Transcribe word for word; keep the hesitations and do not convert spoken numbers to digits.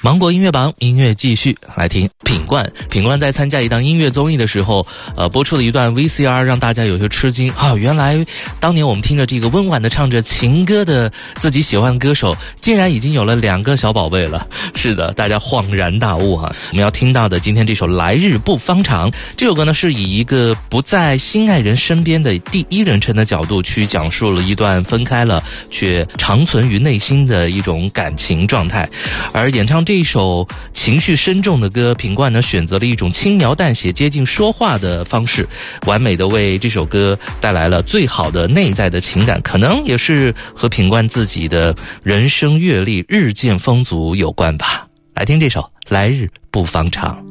芒果音乐榜，音乐继续来听。品冠，品冠在参加一档音乐综艺的时候，呃，播出了一段 V C R， 让大家有些吃惊啊！原来当年我们听着这个温婉的唱着情歌的自己喜欢的歌手，竟然已经有了两个小宝贝了。是的，大家恍然大悟啊！我们要听到的今天这首《来日不方长》，这首歌呢是以一个不在心爱人身边的第一人称的角度去讲述了一段分开了却长存于内心的一种感情状态，而演唱这一首情绪深重的歌，品冠呢选择了一种轻描淡写接近说话的方式，完美的为这首歌带来了最好的内在的情感，可能也是和品冠自己的人生阅历日渐丰足有关吧。来听这首《来日不方长》。